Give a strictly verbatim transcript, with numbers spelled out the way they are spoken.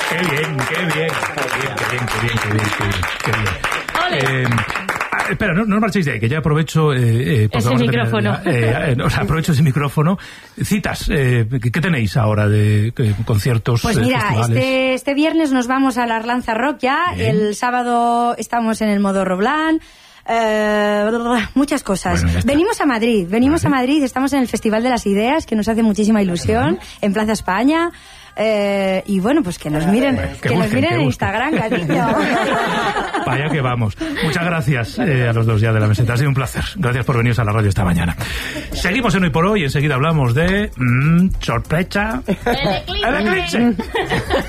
Qué bien, qué bien, qué bien, qué bien, qué bien, qué bien, qué bien, qué bien. Eh, Espera, no, no os marchéis de ahí, que ya aprovecho... Eh, eh, ese micrófono. Eh, eh, o sea, aprovecho ese micrófono. Citas, eh, ¿qué, ¿qué tenéis ahora de eh, conciertos, Pues mira, festivales? este, este viernes nos vamos a la Arlanza Rock ya. Bien. El sábado estamos en el Modo Roblán. Eh, muchas cosas. Bueno, venimos a Madrid, venimos vale. a Madrid, estamos en el Festival de las Ideas, que nos hace muchísima ilusión, vale. en Plaza España. Eh, y bueno, pues que nos miren, bueno, que que busquen, nos miren que en busquen. Instagram, cariño. Para allá que vamos. Muchas gracias eh, a los dos ya de la meseta. Ha sido un placer. Gracias por veniros a la radio esta mañana. Seguimos en Hoy por Hoy y enseguida hablamos de... Mmm, sorpresa. El eclipse. El eclipse.